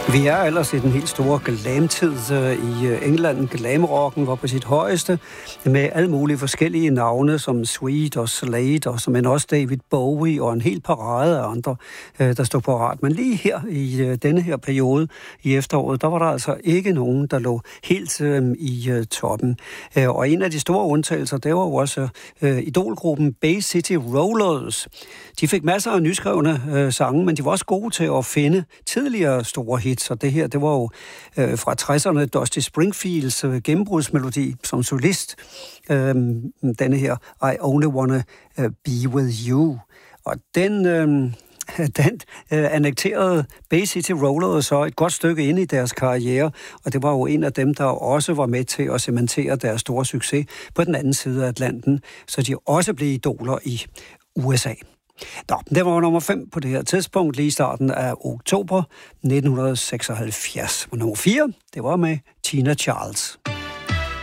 Vi er ellers i den helt store glamtid i England. Glamrocken var på sit højeste med alle mulige forskellige navne som Sweet og Slade og som også David Bowie og en hel parade af andre, der stod parat. Men lige her i denne her periode i efteråret, der var der altså ikke nogen, der lå helt i toppen. Og en af de store undtagelser, det var jo også idolgruppen Bay City Rollers. De fik masser af nyskrevne sange, men de var også gode til at finde tidligere store hits. Så det her, det var jo fra 60'erne Dusty Springfields gennembrudsmelodi som solist. Denne her, I Only Wanna Be With You. Og den annekterede Bay City Rollers så et godt stykke ind i deres karriere, og det var jo en af dem, der også var med til at cementere deres store succes på den anden side af Atlanten, så de også blev idoler i USA. Det var nummer 5 på det her tidspunkt, lige i starten af oktober 1976. Og nummer 4, det var med Tina Charles.